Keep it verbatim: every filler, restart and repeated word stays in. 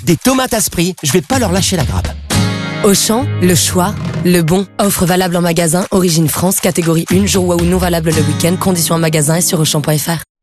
Des tomates à Spry, je vais pas leur lâcher la grappe. Auchan, le choix, le bon. Offre valable en magasin, origine France, catégorie un, jour ou non valable le week-end. Conditions en magasin et sur auchan point f r.